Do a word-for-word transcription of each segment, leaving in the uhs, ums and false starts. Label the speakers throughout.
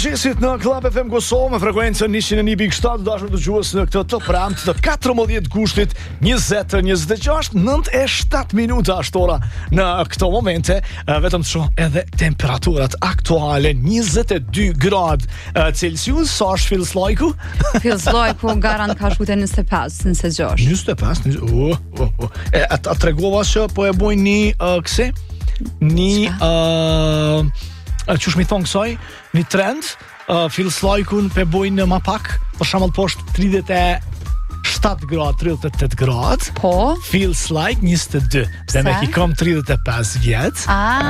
Speaker 1: Gjesit në Club F M Kosovë me frekuencën njëqind e një pikë shtat, dashur dëgjues në këtë të premtë të katërmbëdhjetë gushtit njëzet njëzet e gjashtë, nëntë e shtat minuta ashtora në këto momente, vetëm të shoh edhe temperaturat aktuale njëzet e dy gradë Celsius, sa është fillslojku?
Speaker 2: Fillslojku garant ka shkute njëzet e pesë, njëzet e gjashtë.
Speaker 1: njëzet e pesë, uh, uh, uh. E atë tregova që po e bojnë një uh, këse, një uh, qësh mi thonë kësaj, një trend, uh, fillslojkun pe bojnë më pak, për shembull poshtë tridhjetë e shtat gradë, tridhjetë e tetë gradë.
Speaker 2: Po?
Speaker 1: Feels like njëzet e dy. Dhe me ki kom tridhjetë e pesë vjetë.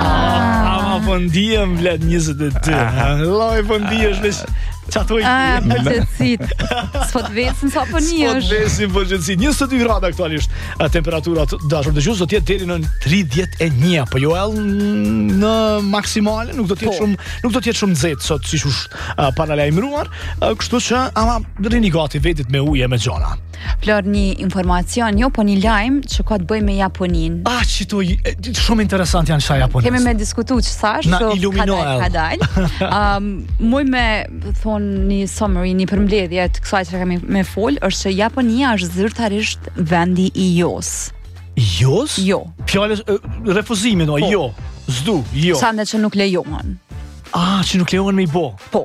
Speaker 2: Ah.
Speaker 1: Ama po ndihem vlet njëzet e dy. Loj po ndihesh veç çatoj.
Speaker 2: Ah, përgjithësit. S'po të vesin sa po njihesh.
Speaker 1: S'po të vesin përgjithësit. njëzet e dy gradë aktualisht. Temperaturat dashur dëgjues do të jetë deri në tridhjetë e një, po jo edhe në maksimale, nuk do të jetë
Speaker 2: po.
Speaker 1: shumë, nuk do të jetë shumë nxehtë sot siç u uh, paralajmëruar, uh, kështu që ama rini gati vetit me ujë e me gjona.
Speaker 2: Flor, një informacion, jo, po një lajm që ka të bëjë me Japonin.
Speaker 1: Ah, qito, shumë interesant janë qa Japonisë.
Speaker 2: Kemi me diskutu që sash,
Speaker 1: na
Speaker 2: so
Speaker 1: ilumino
Speaker 2: ka dal. um, Muj me thonë një summary, një përmbledhje të kësaj që kemi me fol, është që Japonia është zyrtarisht vendi i jos.
Speaker 1: Jos?
Speaker 2: Jo.
Speaker 1: Fjallës, refuzimi, no,
Speaker 2: po.
Speaker 1: jo, zdu, jo.
Speaker 2: Sa ne që nuk lejohen.
Speaker 1: Ah, që nuk lejohen me i bo.
Speaker 2: Po.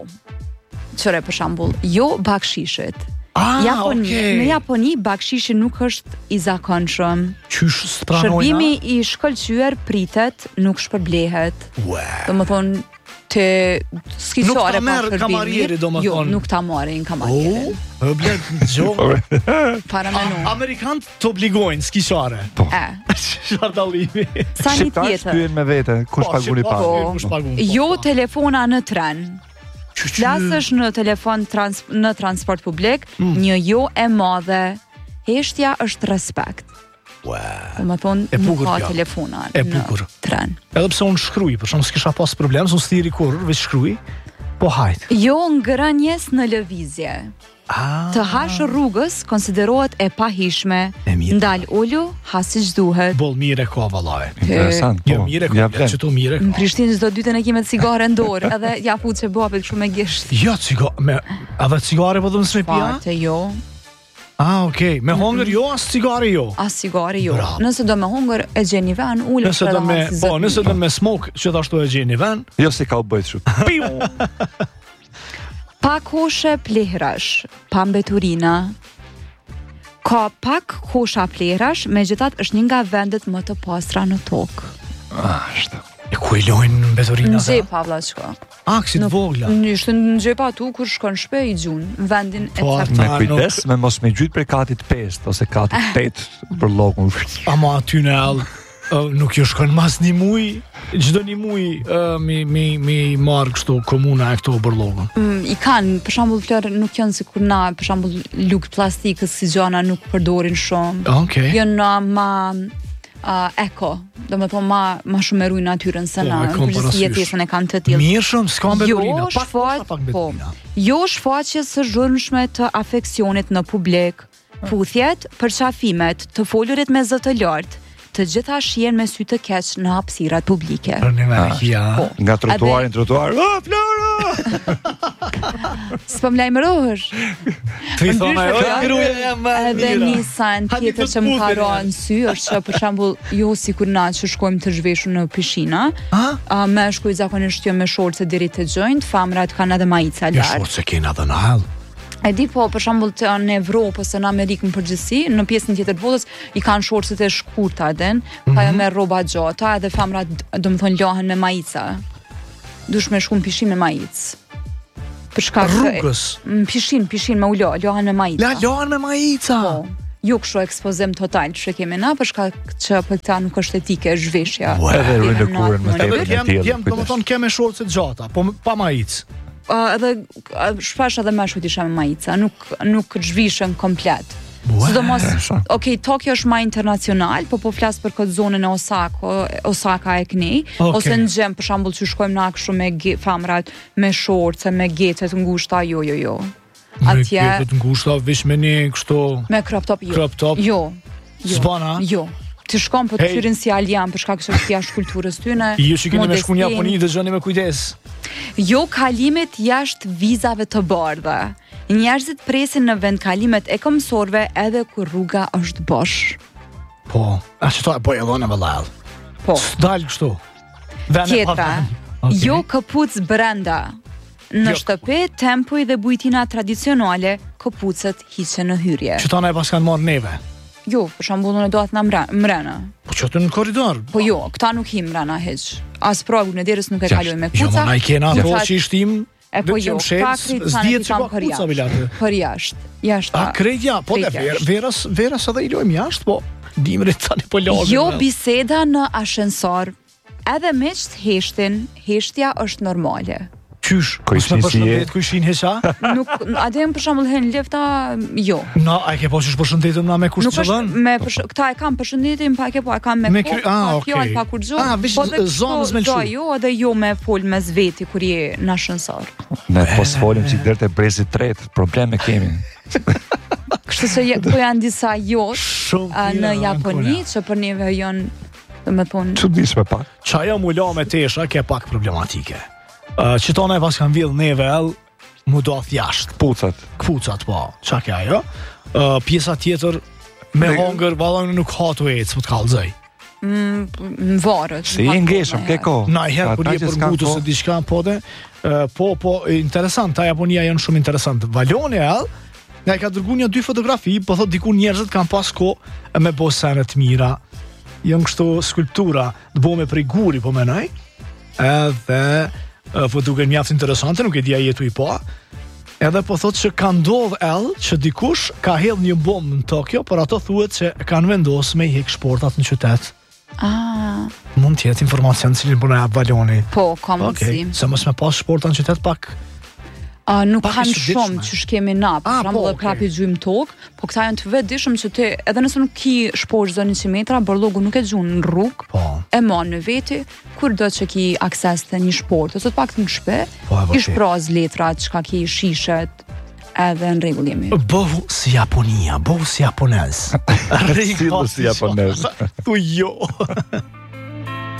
Speaker 2: Qëre për shambull, jo bakshishit.
Speaker 1: Ah,
Speaker 2: Japoni,
Speaker 1: okay.
Speaker 2: Në Japoni bakshishi nuk është i zakonshëm.
Speaker 1: Qysh s'pranojna?
Speaker 2: Shërbimi i shkëlqyer pritet, nuk shpërblehet.
Speaker 1: Ue.
Speaker 2: Do më thonë të skiqare
Speaker 1: nuk ta
Speaker 2: pa
Speaker 1: merr
Speaker 2: shërbimi.
Speaker 1: kamarieri, do më
Speaker 2: jo,
Speaker 1: thonë.
Speaker 2: nuk ta marrin kamarieri.
Speaker 1: Oh, e blet gjo.
Speaker 2: Para menu.
Speaker 1: Amerikanët të obligojnë skiqare.
Speaker 2: Po. E.
Speaker 1: Çfarë dallimi?
Speaker 2: Sa një
Speaker 3: Shqiptar
Speaker 2: tjetër.
Speaker 3: shpyen me vete, kush pagun i pa.
Speaker 2: Po. Jo telefona në tren. Flasësh në telefon trans, në transport publik, mm. një jo e madhe. Heshtja është respekt.
Speaker 1: Wow.
Speaker 2: Do më thonë nuk ka telefona
Speaker 1: e
Speaker 2: në
Speaker 1: bukur.
Speaker 2: tren.
Speaker 1: Edhe pse unë shkruaj, për shkak s'kisha pas problem, s'u stiri kurrë, veç shkruaj. Po hajt.
Speaker 2: Jo ngrënjes në lëvizje.
Speaker 1: Ah.
Speaker 2: Të hash rrugës konsiderohet e pahishme. Ndal ulu, ha siç duhet.
Speaker 1: Boll mire ka vallaj.
Speaker 3: Interesant.
Speaker 1: Jo, mire ka, që to mire ka.
Speaker 2: Në Prishtinë çdo ditën e kemi cigare në dorë, edhe ja fut se babet kështu me gisht.
Speaker 1: Jo, cigare, me edhe cigare po do të më pija?
Speaker 2: Parte jo.
Speaker 1: Ah, okay. Me hongër jo, as cigare jo.
Speaker 2: As cigare jo.
Speaker 1: Bravo.
Speaker 2: Nëse do me hongër e gjeni vën, ulë.
Speaker 1: Nëse do me, po, nëse do me smoke, që ashtu e gjeni vën.
Speaker 3: Jo si ka u bëjt shumë.
Speaker 1: Piu.
Speaker 2: Pa koshe plehrash, pa mbeturina. Ka pak kosha plehrash, megjithatë është një nga vendet më të pastra në tokë.
Speaker 3: Ah, është.
Speaker 1: E ku i lojnë mbeturina?
Speaker 2: Në xhep valla çka.
Speaker 1: Ah, si të vogla.
Speaker 2: Ishte në xhep atu kur shkon shpe i gjun, në vendin e
Speaker 1: Po,
Speaker 2: caktuar.
Speaker 3: Me kujdes, me mos me gjyt për katit pesë ose katit tetë për llokun.
Speaker 1: Ama aty në all uh, nuk ju shkon mas një muj, çdo një muj uh, mi mi mi marr kështu komuna e këto bërllogën.
Speaker 2: Mm, I kanë, për shembull Flor, nuk janë sikur na, për shembull lukë plastikës si gjana nuk përdorin shumë.
Speaker 1: Okay.
Speaker 2: Janë ma uh, eko, do më thonë ma, ma shumë e rujnë natyrën se
Speaker 1: Po,
Speaker 2: na,
Speaker 1: e kam
Speaker 2: në përgjithësi
Speaker 1: parasysh.
Speaker 2: jetesën e kanë të tillë.
Speaker 1: Mirë shumë, s'ka mbeturina.
Speaker 2: Jo,
Speaker 1: Pak
Speaker 2: shfaq,
Speaker 1: kosha, pak
Speaker 2: po,
Speaker 1: mbeturina.
Speaker 2: jo shfaqje së zhurmshme të afeksionit në publik, puthjet, përqafimet, të folurit me zë të lartë, të gjitha shihen me sy të keq në hapësirat publike.
Speaker 1: Për një merkia.
Speaker 2: Po.
Speaker 3: Nga trotuarin trotuar. Ah, Flora!
Speaker 2: S'po më lajmërohesh.
Speaker 1: Ti thonë ajo
Speaker 2: Ndryshe,
Speaker 1: gruaja jam më e
Speaker 2: Edhe
Speaker 1: mira.
Speaker 2: një san
Speaker 1: Hadi
Speaker 2: tjetër
Speaker 1: të
Speaker 2: që më ka
Speaker 1: puthjen,
Speaker 2: rënë në sy është që për shembull jo sikur na që shkojmë të zhveshur në pishina,
Speaker 1: Ah?
Speaker 2: a me shkoj zakonisht jo me shorce deri te gjojnë, famrat kanë edhe majica
Speaker 1: Ja
Speaker 2: lart.
Speaker 1: short se kena dhe në hall.
Speaker 2: E di po për shembull të në Evropë ose në Amerikë në përgjithësi, në pjesën tjetër të botës i kanë shorcet e shkurta den, pa jo me rroba gjata, edhe famrat domethënë lahen me majica. Dush me shku në pishin me majicë. Për shkak të
Speaker 1: Rrugës.
Speaker 2: në pishin, pishin me ulo, lahen me majica.
Speaker 1: La lahen me majica.
Speaker 2: Po. Jo kështu ekspozim total që kemi na, për shkak që për këta nuk është etike zhveshja.
Speaker 1: Ua,
Speaker 3: Edhe
Speaker 2: Deri
Speaker 3: rënë
Speaker 2: në
Speaker 3: kurën me
Speaker 2: natë,
Speaker 3: tepër.
Speaker 2: në
Speaker 1: Jem,
Speaker 3: tjellë,
Speaker 1: jem, do më
Speaker 3: kujdes.
Speaker 1: thonë keme shortse gjata, po pa majic.
Speaker 2: Uh, edhe uh, shpesh edhe meshkujt isha me majica, nuk nuk zhvishen komplet.
Speaker 1: Ua,
Speaker 2: Sidomos,
Speaker 3: sa.
Speaker 2: okay, Tokyo është më internacional, po po flas për këtë zonën e Osaka, Osaka e kënej,
Speaker 1: Okay.
Speaker 2: ose në gjem për shembull që shkojmë na kështu me ge- famrat me shorce, me gece të ngushta, jo jo jo.
Speaker 1: Me
Speaker 2: Atje
Speaker 1: këtë ngushta, vish me një kështu
Speaker 2: me crop top jo.
Speaker 1: crop top.
Speaker 2: Jo. Jo.
Speaker 1: S'bana?
Speaker 2: Jo. Të shkon po të
Speaker 1: Hey.
Speaker 2: fyrin si aljan për shkak se është jashtë kulturës tyne.
Speaker 1: Ju që keni me shku në
Speaker 2: modestin.
Speaker 1: Japoni, dëgjoni me kujdes.
Speaker 2: Jo kalimet jashtë vizave të bardha. Njerëzit presin në vend kalimet e këmsorve edhe kur rruga është bosh.
Speaker 1: Po, a që ta e poj edhe në vëllal.
Speaker 2: Po.
Speaker 1: Dalë kështu. Vene
Speaker 2: Tjetra,
Speaker 1: pa- Okay.
Speaker 2: jo këpuc brenda. Në
Speaker 1: Jo
Speaker 2: shtëpi, tempuj dhe bujtina tradicionale, këpucët hiqen në hyrje.
Speaker 1: Që ta ne pas kanë marrë neve.
Speaker 2: Jo, për shembull unë do atë në mra- mrena.
Speaker 1: Po që të në koridor.
Speaker 2: Po jo, këta nuk him mrena hiq. As pragun e derës nuk e kaloj me
Speaker 1: Jo,
Speaker 2: kuca.
Speaker 1: ma na i kena ato
Speaker 2: Kucat-
Speaker 1: që i shtim.
Speaker 2: E po
Speaker 1: dhe që
Speaker 2: jo,
Speaker 1: më shes,
Speaker 2: këta krejt sa
Speaker 1: s'dihet
Speaker 2: ne
Speaker 1: që
Speaker 2: kam
Speaker 1: ka
Speaker 2: për
Speaker 1: kuca bilate.
Speaker 2: jashtë. Për jashtë. Jashtë.
Speaker 1: A krejtja, po dhe
Speaker 2: Krejt
Speaker 1: ver,
Speaker 2: jashtë.
Speaker 1: veras, veras edhe i lojmë jashtë, po dimrit tani po lagëm.
Speaker 2: Jo biseda në ashensor. Edhe me që të heshtin, heshtja është normale.
Speaker 1: Qysh,
Speaker 3: Ku
Speaker 1: mos me
Speaker 3: ishin si
Speaker 1: përshëndet,
Speaker 3: je?
Speaker 1: ku ishin heqa?
Speaker 2: Nuk, adem për shembull hen lefta, jo.
Speaker 1: Na, a e ke po që përshëndetëm na me kusht
Speaker 2: Nuk
Speaker 1: që
Speaker 2: është
Speaker 1: dhenë?
Speaker 2: me përsh... këta e kam përshëndetin, pa e ke po e kam me,
Speaker 1: Me
Speaker 2: kohë,
Speaker 1: kry- ah,
Speaker 2: pa
Speaker 1: okay.
Speaker 2: fjalë, pa kur gjë.
Speaker 1: Ah, veç
Speaker 2: po dhe
Speaker 1: zonës me
Speaker 2: kështu,
Speaker 1: lëshu.
Speaker 2: do jo, edhe jo me fol me zveti kur je në ashensor.
Speaker 3: Ne po s'folim që dërët e brezit tret, probleme kemi.
Speaker 2: Kështu që je- këto janë disa josh
Speaker 1: Shumë
Speaker 2: a,
Speaker 1: tjera,
Speaker 2: në Japoni
Speaker 1: Ankona.
Speaker 2: që për neve janë, do me thonë,
Speaker 3: Çuditshme pak.
Speaker 1: Qaja mu la me tesha ke pak problematike. Uh, që tona e pas kanë vjedh neve el, mu do ath jashtë.
Speaker 3: Pucat.
Speaker 1: Kfucat, po, qa ke ajo? Uh, pjesa tjetër, me
Speaker 3: Ne-
Speaker 1: hongër, valon nuk ha të ecë, më të kallëzaj.
Speaker 2: më varët.
Speaker 3: Se i ngeshëm, ke kohë.
Speaker 1: Na i herë kur
Speaker 3: Ata
Speaker 1: je
Speaker 3: që
Speaker 1: për
Speaker 3: s'kan
Speaker 1: mbutu se
Speaker 3: kohë,
Speaker 1: diçka po dhe, uh, po, po, interesant, ta Japonia janë shumë interesant. Valoni el, nga i ka dërgu një dy fotografi, po thot diku njerëzit kanë pas ko me bo sene të mira. Janë kështu skulptura, të bome prej guri, po menaj, edhe uh, po duke mjaft interesante, nuk e dia jetu i po, edhe po thot që ka ndodh el që dikush ka hedh një bombë në Tokyo, por ato thuhet që kanë vendosur me i hek shportat në qytet.
Speaker 2: Ah,
Speaker 1: Mund të jetë informacion cilin po na jap Valoni.
Speaker 2: po, ka
Speaker 1: Okej,
Speaker 2: mundësi.
Speaker 1: se mos me pas shporta në qytet pak.
Speaker 2: A, nuk
Speaker 1: Pak i
Speaker 2: kanë
Speaker 1: çuditshme.
Speaker 2: shumë që shkemi na, për
Speaker 1: Ah,
Speaker 2: shembull
Speaker 1: po,
Speaker 2: dhe
Speaker 1: okay.
Speaker 2: prapi gjujmë tokë, po këta janë të vetëdijshëm që ti, edhe nëse nuk ki shposh zë njëqind metra, borlogu nuk e gjun në rrugë,
Speaker 1: Po.
Speaker 2: e mon në veti, kur do që ki akses të një shport, ose të pak të në shpe,
Speaker 1: Po, e
Speaker 2: i
Speaker 1: vërtet.
Speaker 2: shpraz letrat, që ka ki shishet, edhe në rregull jemi.
Speaker 1: Bëhu si Japonia, bëhu si japonez.
Speaker 3: Sillu si japonez.
Speaker 1: Thu jo.